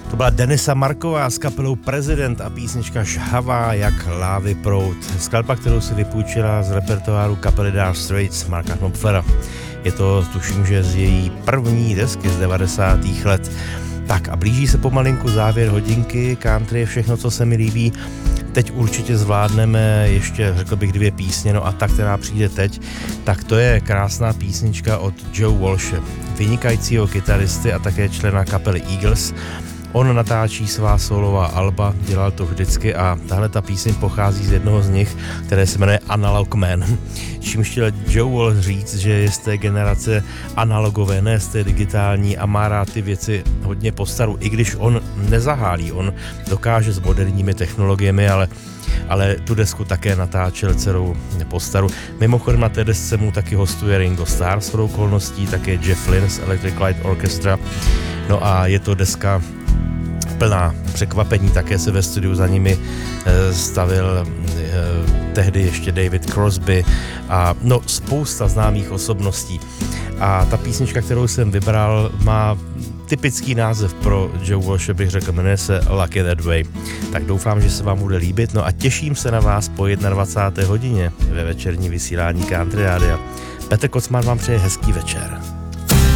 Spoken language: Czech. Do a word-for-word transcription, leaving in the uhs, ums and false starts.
To byla Denisa Marková s kapelou Prezident a písnička Žhavá jak lávy proud. Skladba, kterou si vypůjčila z repertoáru kapely Dire Straits Marka Knopflera. Je to, tuším, že z její první desky z devadesátých let. Tak a blíží se pomalinku závěr hodinky, country je všechno, co se mi líbí. Teď určitě zvládneme ještě, řekl bych, dvě písně, no a ta, která přijde teď, tak to je krásná písnička od Joe Walshe, vynikajícího kytaristy a také člena kapely Eagles. On natáčí svá solová alba, dělal to vždycky a tahle ta píseň pochází z jednoho z nich, které se jmenuje Analog Man. Čímž chtěl Joe Walsh říct, že je z té generace analogové, ne z té digitální a má rád ty věci hodně postaru, i když on nezahálí, on dokáže s moderními technologiemi, ale ale tu desku také natáčel celou postaru. Mimochodem na té desce mu taky hostuje Ringo Starr s okolností, také Jeff Lynne z Electric Light Orchestra. No a je to deska plná překvapení, také se ve studiu za nimi stavil tehdy ještě David Crosby a no spousta známých osobností. A ta písnička, kterou jsem vybral, má typický název pro Joe Walshe, bych řekl, jmenuje se Lucky That Way. Tak doufám, že se vám bude líbit, no a těším se na vás po dvacáté jedné hodině ve večerní vysílání Country Rádia. Petr Kocman vám přeje hezký večer.